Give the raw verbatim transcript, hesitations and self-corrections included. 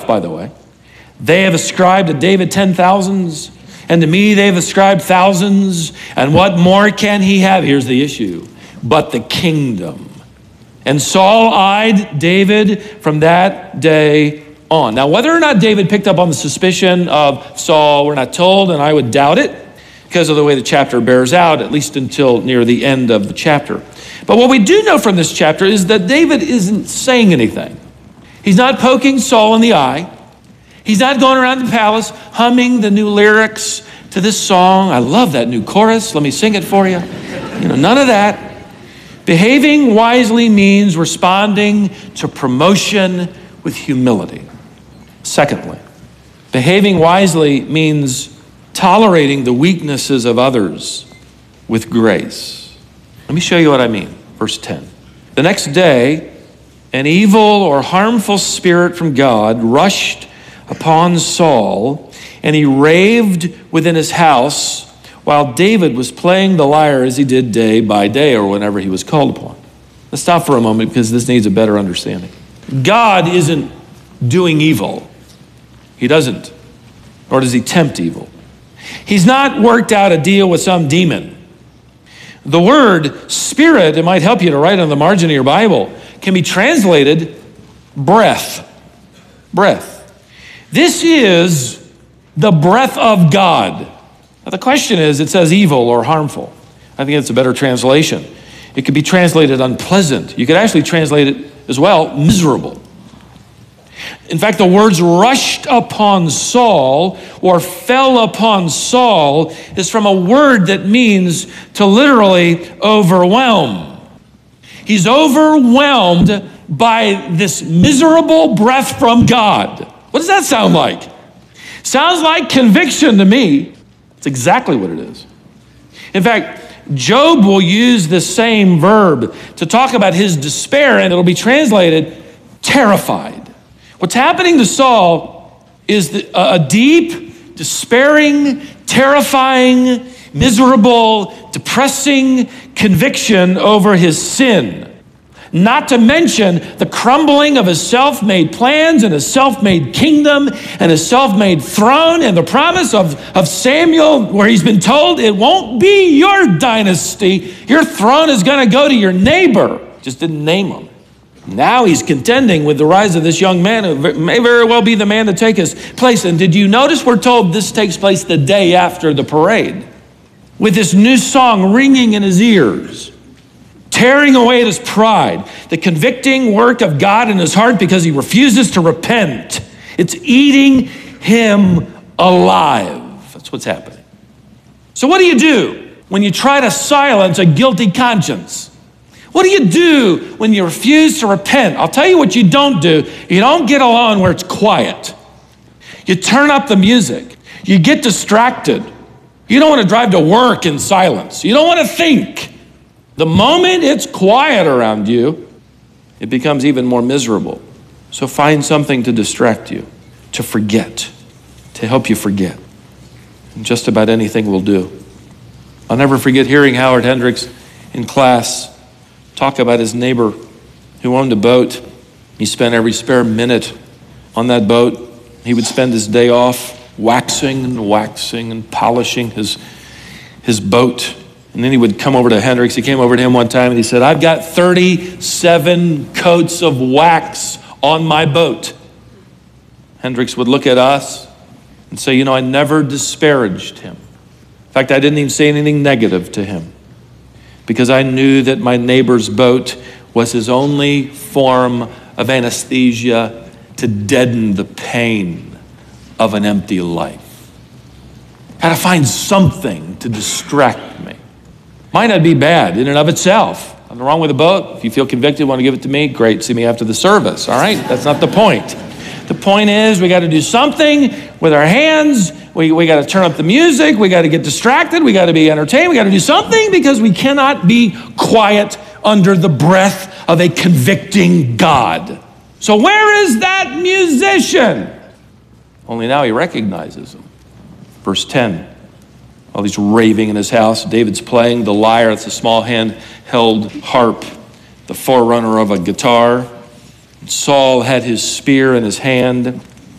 by the way. They have ascribed to David ten thousands, and to me they have ascribed thousands. And what more can he have? Here's the issue. But the kingdom. And Saul eyed David from that day on. Now, whether or not David picked up on the suspicion of Saul, we're not told, and I would doubt it because of the way the chapter bears out, at least until near the end of the chapter. But what we do know from this chapter is that David isn't saying anything. He's not poking Saul in the eye. He's not going around the palace humming the new lyrics to this song. I love that new chorus. Let me sing it for you. You know, none of that. Behaving wisely means responding to promotion with humility. Secondly, behaving wisely means tolerating the weaknesses of others with grace. Let me show you what I mean. Verse ten. The next day, an evil or harmful spirit from God rushed upon Saul, and he raved within his house while David was playing the lyre as he did day by day or whenever he was called upon. Let's stop for a moment because this needs a better understanding. God isn't doing evil. He doesn't, nor does he tempt evil. He's not worked out a deal with some demon. The word spirit, it might help you to write on the margin of your Bible, can be translated breath. Breath. This is the breath of God. Now the question is, it says evil or harmful. I think it's a better translation. It could be translated unpleasant. You could actually translate it as well, miserable. In fact, the words rushed upon Saul or fell upon Saul is from a word that means to literally overwhelm. He's overwhelmed by this miserable breath from God. What does that sound like? Sounds like conviction to me. It's exactly what it is. In fact, Job will use this same verb to talk about his despair, and it'll be translated terrified. What's happening to Saul is the, a deep, despairing, terrifying, miserable, depressing conviction over his sin. Not to mention the crumbling of his self-made plans and his self-made kingdom and his self-made throne and the promise of, of Samuel where he's been told it won't be your dynasty. Your throne is going to go to your neighbor. Just didn't name him. Now he's contending with the rise of this young man who may very well be the man to take his place. And did you notice we're told this takes place the day after the parade with this new song ringing in his ears, tearing away at his pride, the convicting work of God in his heart because he refuses to repent. It's eating him alive. That's what's happening. So what do you do when you try to silence a guilty conscience? What do you do when you refuse to repent? I'll tell you what you don't do. You don't get alone where it's quiet. You turn up the music. You get distracted. You don't want to drive to work in silence. You don't want to think. The moment it's quiet around you, it becomes even more miserable. So find something to distract you, to forget, to help you forget. And just about anything will do. I'll never forget hearing Howard Hendricks in class talk about his neighbor who owned a boat. He spent every spare minute on that boat. He would spend his day off waxing and waxing and polishing his, his boat. And then he would come over to Hendricks. He came over to him one time and he said, I've got thirty-seven coats of wax on my boat. Hendricks would look at us and say, you know, I never disparaged him. In fact, I didn't even say anything negative to him because I knew that my neighbor's boat was his only form of anesthesia to deaden the pain of an empty life. I had to find something to distract me. Might not be bad in and of itself. Nothing wrong with a boat. If you feel convicted, want to give it to me, great. See me after the service, all right? That's not the point. The point is we got to do something with our hands. We, we got to turn up the music. We got to get distracted. We got to be entertained. We got to do something because we cannot be quiet under the breath of a convicting God. So where is that musician? Only now he recognizes him. Verse ten. While he's raving in his house, David's playing the lyre. It's a small hand-held harp, the forerunner of a guitar. Saul had his spear in his hand.